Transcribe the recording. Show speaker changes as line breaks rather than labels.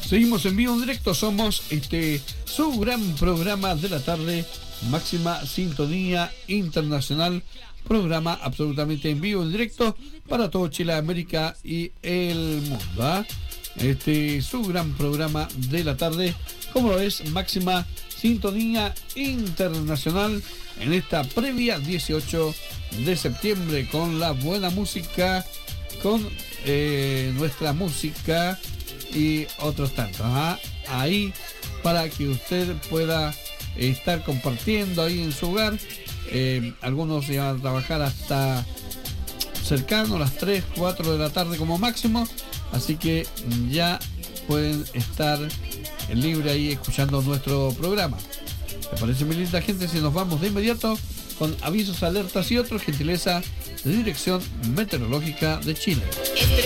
Seguimos en vivo en directo, somos su gran programa de la tarde, Máxima Sintonía Internacional, programa absolutamente en vivo en directo para todo Chile, América y el mundo. Su gran programa de la tarde, como lo es Máxima Sintonía Internacional, en esta previa 18 de septiembre, con la buena música, con nuestra música y otros tantos. Ahí para que usted pueda estar compartiendo ahí en su hogar. Algunos se van a trabajar hasta cercano a las 3, 4 de la tarde como máximo, así que ya pueden estar libre ahí escuchando nuestro programa. ¿Me parece, mi linda gente? Si nos vamos de inmediato con avisos, alertas y otros, gentileza de Dirección Meteorológica de Chile.